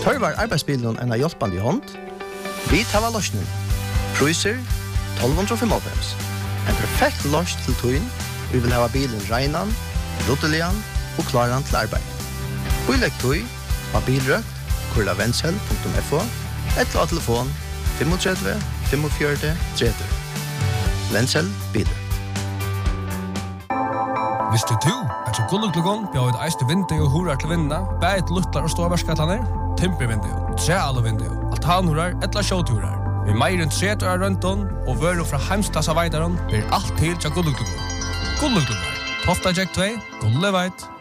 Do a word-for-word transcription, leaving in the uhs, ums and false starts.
Tørvar arbeidsbilen en av hjelpande i hånd. Vi tar løsning. Priser tolv fem. En perfekt løs til tøyen. Vi vil ha bilen regnan, ruttelian og klaran til arbeid. Ulegg tøy av bilrøkt, kurla vensel punktum f o, eller av telefon tre fem fem fire tre tre. Vensel bilrøkt. Visste du at så gulluglugon bjør et eiste vindu og horar til vinna, bæg et luttlar og ståverskatlaner, timpervindu, trealuvindu, altanhorar, etla sjåturar. Vi meir enn tretur av rønton og vøru fra heimstassa veidaron blir alt til tja gulluglugon. Gulluglugon, Tofta Jack två, Gulleveit.